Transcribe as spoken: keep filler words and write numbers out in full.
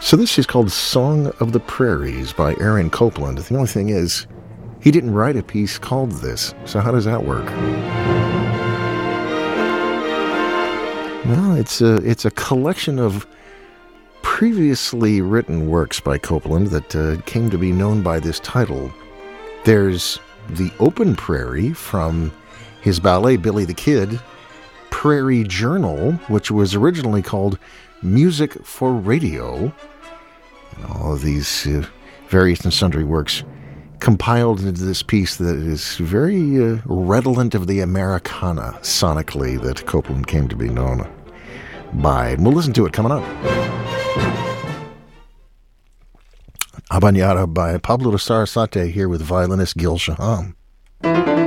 So this is called Song of the Prairies by Aaron Copland. The only thing is, he didn't write a piece called this. So how does that work? Well, it's a, it's a collection of previously written works by Copland that uh, came to be known by this title. There's The Open Prairie from his ballet Billy the Kid, Prairie Journal, which was originally called Music for Radio, and all of these uh, various and sundry works compiled into this piece that is very uh, redolent of the Americana sonically that Copland came to be known by. And we'll listen to it coming up. Habanera by Pablo de Sarasate here with violinist Gil Shaham.